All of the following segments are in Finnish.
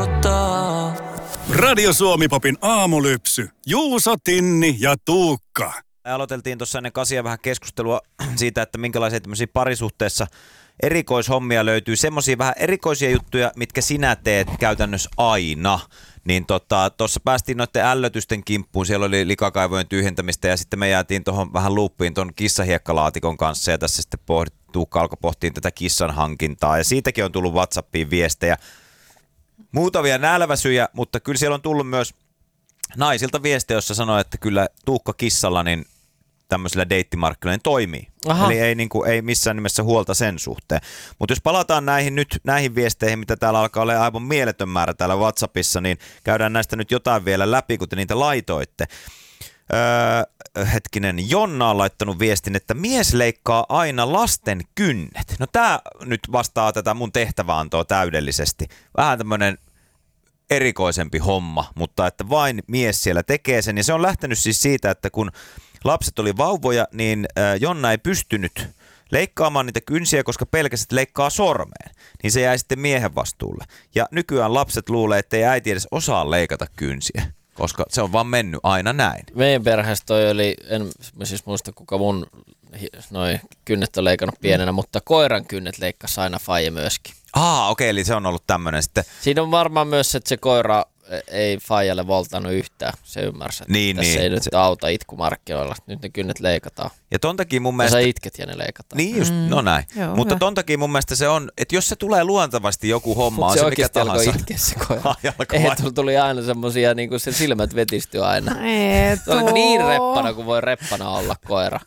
odottaa. Radio Suomi-popin aamulypsy. Juuso, Tinni ja Tuukka. Aloiteltiin tuossa ennen kasia vähän keskustelua siitä, että minkälaisia tämmöisiä parisuhteessa erikoishommia löytyy. Semmoisia vähän erikoisia juttuja, mitkä sinä teet käytännössä aina. Niin tuossa päästiin noiden ällötysten kimppuun. Siellä oli likakaivojen tyhjentämistä ja sitten me jäätiin tuohon vähän luuppiin tuon kissahiekkaalaatikon kanssa. Ja tässä sitten Tuukka alkoi pohtia tätä kissan hankintaa. Ja siitäkin on tullut WhatsAppiin viestejä. Muutamia nälväsyjä, mutta kyllä siellä on tullut myös naisilta viestejä, jossa sanoo, että kyllä Tuukka kissalla niin tämmöisillä deittimarkkinoilla toimii. Aha. Eli ei missään nimessä huolta sen suhteen. Mutta jos palataan näihin viesteihin, mitä täällä alkaa olla aivan mieletön määrä täällä WhatsAppissa, niin käydään näistä nyt jotain vielä läpi, kun te niitä laitoitte. Jonna on laittanut viestin, että mies leikkaa aina lasten kynnet. No tää nyt vastaa tätä mun tehtäväantoa täydellisesti. Vähän tämmönen erikoisempi homma, mutta että vain mies siellä tekee sen. Ja se on lähtenyt siis siitä, että kun lapset oli vauvoja, niin Jonna ei pystynyt leikkaamaan niitä kynsiä, koska pelkästään leikkaa sormeen. Niin se jäi sitten miehen vastuulle. Ja nykyään lapset luulee, että ei äiti edes osaa leikata kynsiä, koska se on vaan mennyt aina näin. Meidän perheessä toi oli, en siis muista kuka mun noi kynnet on leikannut pienenä, mutta koiran kynnet leikkasi aina faija myöskin. Okei, eli se on ollut tämmöinen sitten. Siinä on varmaan myös, että se koira ei faijalle voltannut yhtään. Se ymmärsi, että tässä ei nyt auta itkumarkkinoilla. Nyt ne kynnet leikataan. Ja ton takia mun mielestä... Ja sä itket ja ne leikataan. Niin just, no näin. Joo, mutta ton takia mun mielestä se on, että jos se tulee luontavasti joku homma, on se mikä tahansa. Se itkeä se koira. Ei, tuli aina semmosia, niin kuin se silmät vetistyi aina. Se oli niin reppana kuin voi reppana olla koira.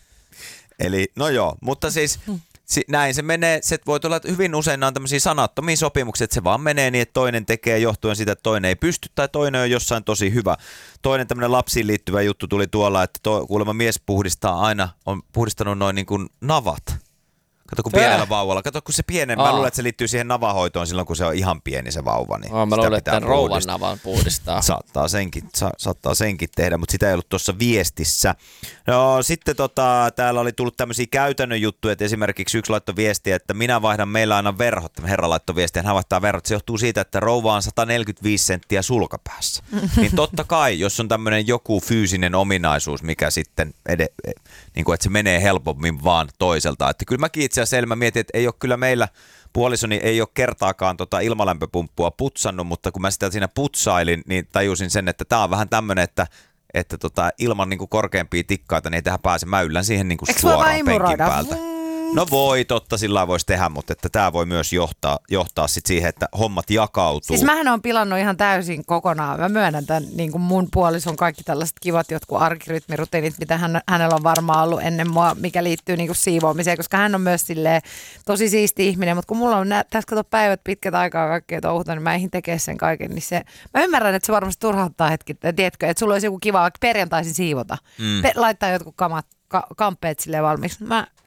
Eli, no joo, mutta siis... Näin se menee, se voi tulla hyvin usein, on tämmöisiä sanattomia sopimuksia, että se vaan menee niin, että toinen tekee johtuen siitä, että toinen ei pysty tai toinen on jossain tosi hyvä. Toinen tämmöinen lapsiin liittyvä juttu tuli tuolla, että kuulemma mies on puhdistanut noin niin kuin navat. Kato kun pienellä vauvalla, kato kun se pienen, mä luulen, että se liittyy siihen navahoitoon silloin, kun se on ihan pieni se vauva. Niin mä luulen, että rouvan navan puhdistaa. Saattaa senkin tehdä, mutta sitä ei ollut tuossa viestissä. No sitten täällä oli tullut tämmöisiä käytännön juttuja, että esimerkiksi yksi laittoi viestiä, että minä vaihdan meillä aina verhot. Herra laittoi viestiä, hän vaihtaa verhot. Se johtuu siitä, että rouva on 145 senttiä sulkapäässä. Niin totta kai, jos on tämmöinen joku fyysinen ominaisuus, mikä sitten, niin kuin, että se menee helpommin vaan toiselta. Että kyllä mäkin itse asiassa mietin, että ei ole kyllä meillä, puolisoni ei ole kertaakaan ilmalämpöpumppua putsannut, mutta kun mä sitä siinä putsailin, niin tajusin sen, että tää on vähän tämmönen, että ilman niin kuin korkeampia tikkaita, niin ei tähän pääse. Mä yllän siihen niin kuin suoraan penkin päältä. No voi, totta, sillä voisi tehdä, mutta että tämä voi myös johtaa sit siihen, että hommat jakautuu. Siis mähän on pilannut ihan täysin kokonaan. Mä myönnän tämän, niin kuin mun puolison kaikki tällaiset kivat jotkut arkirytmirutiinit, mitä hänellä on varmaan ollut ennen mua, mikä liittyy niin kuin siivoamiseen, koska hän on myös silleen tosi siisti ihminen, mutta kun mulla on tässä kato päivät pitkät aikaa kaikkea touhuta, niin mä eihin tekee sen kaiken, niin mä ymmärrän, että se varmasti turhauttaa hetki, tiedätkö, että sulla olisi joku kiva vaikka perjantaisin siivota, laittaa jotkut kamppeet silleen valmiiksi.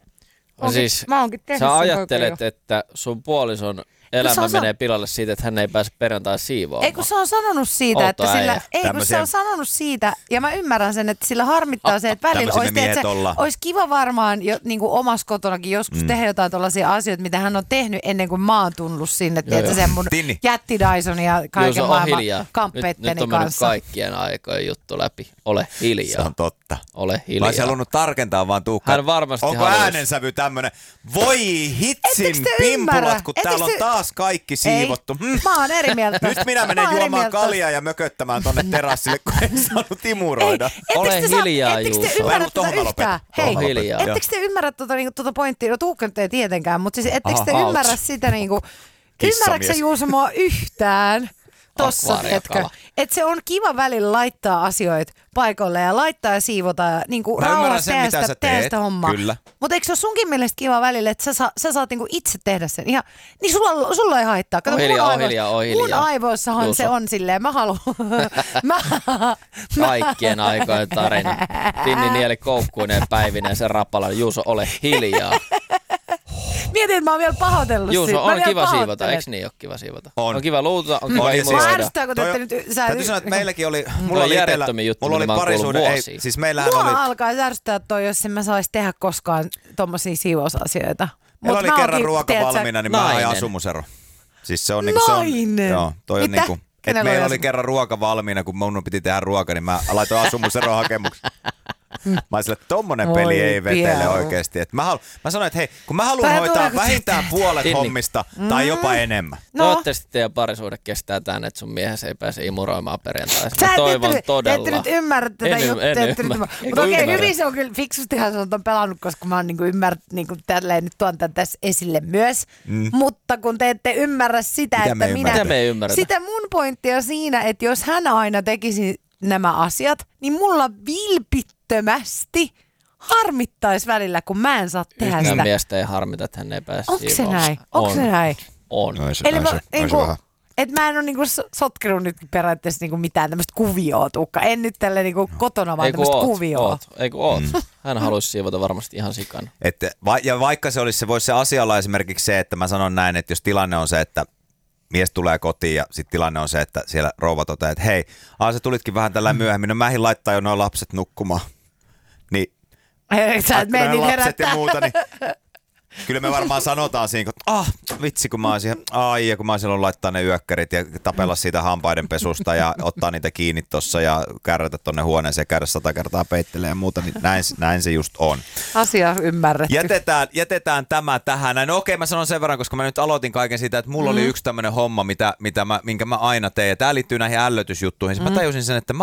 Sä ajattelet, että sun puolison elämä menee pilalle siitä, että hän ei pääse perjantai siivoamaan. Ei kun se on sanonut siitä, että sillä, kun se on sanonut siitä, ja mä ymmärrän sen, että sillä harmittaa se, että välillä olisi kiva varmaan niin kuin omassa kotonakin joskus tehdä jotain tuollaisia asioita, mitä hän on tehnyt ennen kuin mä oon tullut sinne, tiedätkö, sen mun jätti Dyson ja kaiken maailman kamppeetteni kanssa. Nyt on mennyt kaikkien aikojen juttu läpi. Ole hiljaa. Se on totta. Ole hiljaa. Mä olisin halunnut tarkentaa vaan Tuukka. Hän varmasti onko äänensävy tämmönen? Voi hitsin pimpulat, kun täällä on taas kaikki siivottu. Mä oon eri mieltä. Nyt minä menen juomaan kaljaa ja mököttämään tonne terassille, kun en saanut imuroida. Ole hiljaa, Juuso. Ettekö te ymmärrä tätä yhtään? Hei, hiljaa. ettekö te ymmärrä tuota pointtia? No Tuukka nyt ei tietenkään, mutta siis ettekö te ymmärrä sitä niinku... Ymmärrätkö sä Juuso mua yhtään? Tossa, että se on kiva välillä laittaa asioita paikoille ja laittaa ja siivota ja niinku rauhassa tehdä sitä hommaa. Mutta eikö se ole sunkin mielestä kiva välillä, että sä saat niinku itse tehdä sen? Ihan, niin sulla ei haittaa. Kato, mun aivoissahan Juuso. Se on silleen, mä haluan. Kaikkien aikojen tarina. Tinni nieli koukkuineen päivineen sen rapalan. Juuso, ole hiljaa. Mietin, että mä oon vielä pahoitellut Juuso, siitä. On kiva siivota, eikö niin ole kiva siivota? On kiva luuta, on kiva imuroida. Täytyy sanoa, että meilläkin oli, mulla oli parisuuden, siis meillähän oli... Mua alkaa ärsyttää toi, jos en mä sais tehdä koskaan tommosia siivousasioita. Meillä oli kerran ruoka valmiina, niin mä hain asumusero. Siis se on niinku se on, joo, toi on Mitä? niinku, että meillä oli kerran ruoka valmiina, kun mun piti tehdä ruoka, niin mä laitoin asumiserohakemuksen. Mä olin sille, että tommonen peli ei vetele oikeesti. Et mä sanoin, että hei, kun mä haluan hoitaa vähintään puolet hommista tai jopa enemmän. Toivottavasti teidän parisuhde kestää tämän, että sun miehesi ei pääse imuroimaan perjantaisin. Mä toivon todella. Te ette nyt ymmärrä tätä juttua. Mutta okei, hyvin se on kyllä, fiksustihan se on pelannut, koska mä oon niinku ymmärtänyt, niinku tälleen nyt tuon tämän tässä esille myös. Mutta kun te ette ymmärrä sitä, mitä että Mitä me ei ymmärretä? sitä mun pointti on siinä, että jos hän aina tekisi nämä asiat, niin mulla vilpittömästi harmittaisi välillä, kun mä en saa tehdä Yhtään sitä. miestä ei harmita, että hän ei pääse Onko se näin? Onko se näin? On. Eli mä en ole niinku sotkenut nyt periaatteessa niinku mitään tämmöistä kuvioa, Tuukka. En nyt tälle niinku kotona, vaan tämmöistä kuvioa. Eikö oot? Hän haluaisi siivota varmasti ihan sikana. Ja vaikka se olisi, se voisi se asialla esimerkiksi se, että mä sanon näin, että jos tilanne on se, että mies tulee kotiin ja sitten tilanne on se, että siellä rouva toteaa, että hei, sä tulitkin vähän tällä myöhemmin, no mähin laittaa jo nuo lapset nukkumaan. Niin, sä et mene niin herättää. Ja muuta, niin kyllä me varmaan sanotaan siinä, että vitsi kun mä olisin, ja kun mä olisin ollut laittaa ne yökkärit ja tapella siitä hampaiden pesusta ja ottaa niitä kiinni tossa ja kärrätä tonne huoneeseen ja käydä 100 kertaa peittelee ja muuta, niin näin se just on. Asia ymmärretty. Jätetään tämä tähän. No okei, mä sanon sen verran, koska mä nyt aloitin kaiken siitä, että mulla oli yksi tämmönen homma, minkä mä aina teen ja tää liittyy näihin ällötysjuttuihin. Mä tajusin sen, että